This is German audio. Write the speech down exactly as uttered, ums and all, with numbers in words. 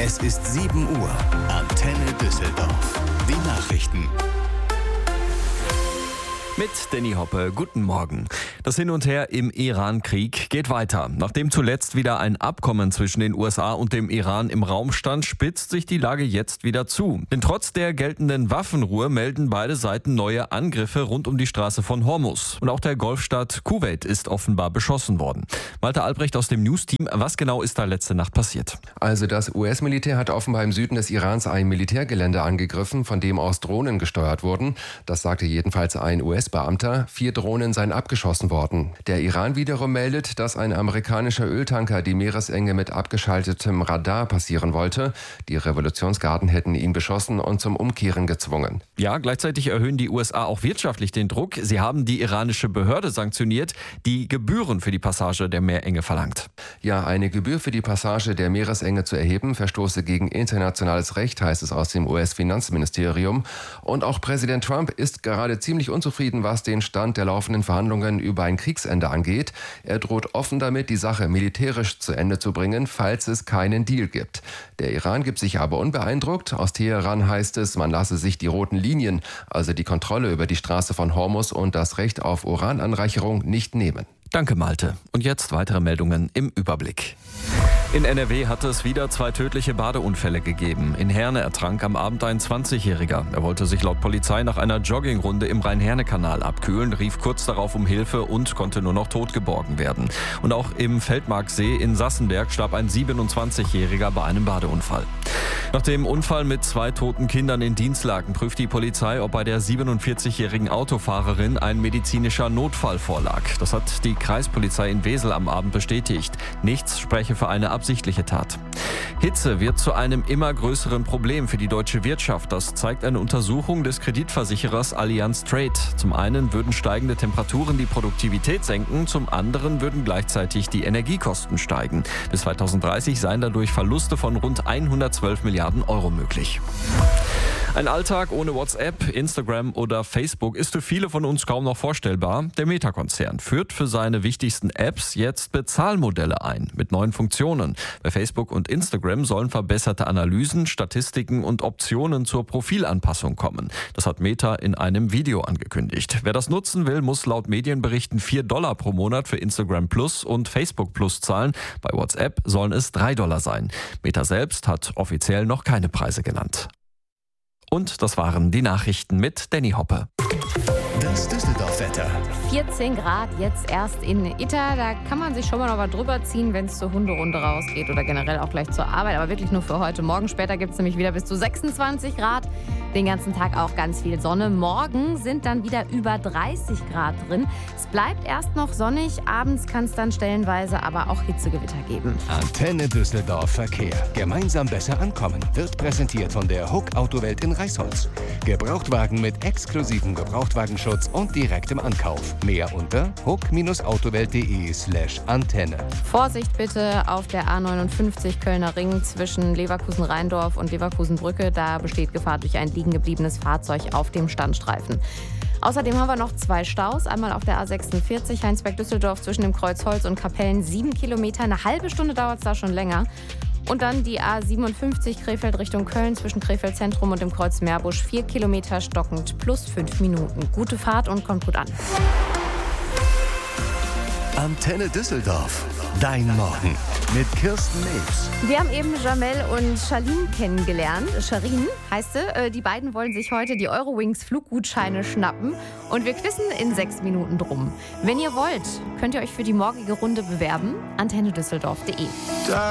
Es ist sieben Uhr. Antenne Düsseldorf. Die Nachrichten. Mit Danny Hoppe, guten Morgen. Das Hin und Her im Iran-Krieg geht weiter. Nachdem zuletzt wieder ein Abkommen zwischen den U S A und dem Iran im Raum stand, spitzt sich die Lage jetzt wieder zu. Denn trotz der geltenden Waffenruhe melden beide Seiten neue Angriffe rund um die Straße von Hormuz. Und auch der Golfstaat Kuwait ist offenbar beschossen worden. Malte Albrecht aus dem News-Team, was genau ist da letzte Nacht passiert? Also das U S-Militär hat offenbar im Süden des Irans ein Militärgelände angegriffen, von dem aus Drohnen gesteuert wurden. Das sagte jedenfalls ein U S-Beamter. Vier Drohnen seien abgeschossen worden. Der Iran wiederum meldet, dass ein amerikanischer Öltanker die Meeresenge mit abgeschaltetem Radar passieren wollte. Die Revolutionsgarden hätten ihn beschossen und zum Umkehren gezwungen. Ja, gleichzeitig erhöhen die U S A auch wirtschaftlich den Druck. Sie haben die iranische Behörde sanktioniert, die Gebühren für die Passage der Meerenge verlangt. Ja, eine Gebühr für die Passage der Meeresenge zu erheben, verstoße gegen internationales Recht, heißt es aus dem U S-Finanzministerium. Und auch Präsident Trump ist gerade ziemlich unzufrieden, was den Stand der laufenden Verhandlungen über ein Kriegsende angeht. Er droht offen damit, die Sache militärisch zu Ende zu bringen, falls es keinen Deal gibt. Der Iran gibt sich aber unbeeindruckt. Aus Teheran heißt es, man lasse sich die roten Linien, also die Kontrolle über die Straße von Hormuz und das Recht auf Urananreicherung, nicht nehmen. Danke, Malte. Und jetzt weitere Meldungen im Überblick. In N R W hat es wieder zwei tödliche Badeunfälle gegeben. In Herne ertrank am Abend ein zwanzigjähriger. Er wollte sich laut Polizei nach einer Joggingrunde im Rhein-Herne-Kanal abkühlen, rief kurz darauf um Hilfe und konnte nur noch tot geborgen werden. Und auch im Feldmarksee in Sassenberg starb ein siebenundzwanzigjähriger bei einem Badeunfall. Nach dem Unfall mit zwei toten Kindern in Dienstlaken prüft die Polizei, ob bei der siebenundvierzigjährigen Autofahrerin ein medizinischer Notfall vorlag. Das hat die Kreispolizei in Wesel am Abend bestätigt. Nichts spreche für eine absichtliche Tat. Hitze wird zu einem immer größeren Problem für die deutsche Wirtschaft. Das zeigt eine Untersuchung des Kreditversicherers Allianz Trade. Zum einen würden steigende Temperaturen die Produktivität senken, zum anderen würden gleichzeitig die Energiekosten steigen. Bis zweitausenddreißig seien dadurch Verluste von rund hundertzwölf Milliarden Euro möglich. Ein Alltag ohne WhatsApp, Instagram oder Facebook ist für viele von uns kaum noch vorstellbar. Der Meta-Konzern führt für seine wichtigsten Apps jetzt Bezahlmodelle ein mit neuen Funktionen. Bei Facebook und Instagram sollen verbesserte Analysen, Statistiken und Optionen zur Profilanpassung kommen. Das hat Meta in einem Video angekündigt. Wer das nutzen will, muss laut Medienberichten vier Dollar pro Monat für Instagram Plus und Facebook Plus zahlen. Bei WhatsApp sollen es drei Dollar sein. Meta selbst hat offiziell noch keine Preise genannt. Und das waren die Nachrichten mit Danny Hoppe. Das Düsseldorf-Wetter. vierzehn Grad jetzt erst in Itter. Da kann man sich schon mal noch was drüber ziehen, wenn es zur Hunderunde rausgeht oder generell auch gleich zur Arbeit. Aber wirklich nur für heute. Morgen später gibt es nämlich wieder bis zu sechsundzwanzig Grad. Den ganzen Tag auch ganz viel Sonne. Morgen sind dann wieder über dreißig Grad drin. Es bleibt erst noch sonnig. Abends kann es dann stellenweise aber auch Hitzegewitter geben. Antenne Düsseldorf Verkehr. Gemeinsam besser ankommen. Wird präsentiert von der Huck Autowelt in Reisholz. Gebrauchtwagen mit exklusivem Gebrauchtwagenschutz und direktem Ankauf. Mehr unter huck autowelt punkt de slash Antenne. Vorsicht bitte auf der A neunundfünfzig Kölner Ring zwischen Leverkusen-Rheindorf und Leverkusen-Brücke. Da besteht Gefahr durch ein liegen gebliebenes Fahrzeug auf dem Standstreifen. Außerdem haben wir noch zwei Staus. Einmal auf der A sechsundvierzig Heinsberg-Düsseldorf zwischen dem Kreuz Holz und Kapellen. Sieben Kilometer. Eine halbe Stunde dauert es da schon länger. Und dann die A siebenundfünfzig Krefeld Richtung Köln zwischen Krefeld Zentrum und dem Kreuz Meerbusch. Vier Kilometer stockend plus fünf Minuten. Gute Fahrt und kommt gut an. Antenne Düsseldorf. Dein Morgen mit Kirsten Nebs. Wir haben eben Jamel und Charlene kennengelernt. Sharin heißt sie. Die beiden wollen sich heute die Eurowings Fluggutscheine schnappen. Und wir quizzen in sechs Minuten drum. Wenn ihr wollt, könnt ihr euch für die morgige Runde bewerben. antenne düsseldorf punkt de.